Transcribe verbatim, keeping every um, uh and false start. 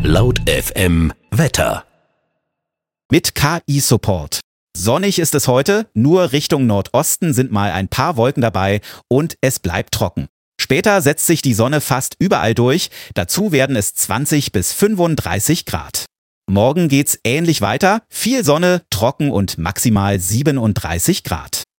Laut F M Wetter. Mit K I-Support. Sonnig ist es heute, nur Richtung Nordosten sind mal ein paar Wolken dabei und es bleibt trocken. Später setzt sich die Sonne fast überall durch, dazu werden es zwanzig bis fünfunddreißig Grad. Morgen geht's ähnlich weiter, viel Sonne, trocken und maximal siebenunddreißig Grad.